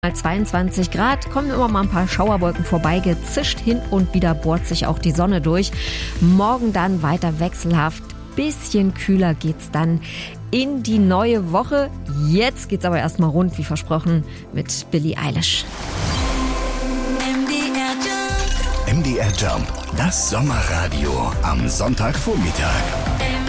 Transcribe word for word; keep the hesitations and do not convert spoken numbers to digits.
Mal zweiundzwanzig Grad, kommen immer mal ein paar Schauerwolken vorbei, gezischt hin und wieder bohrt sich auch die Sonne durch. Morgen dann weiter wechselhaft, bisschen kühler geht's dann in die neue Woche. Jetzt geht's aber erstmal rund, wie versprochen, mit Billie Eilish. M D R Jump, das Sommerradio am Sonntagvormittag.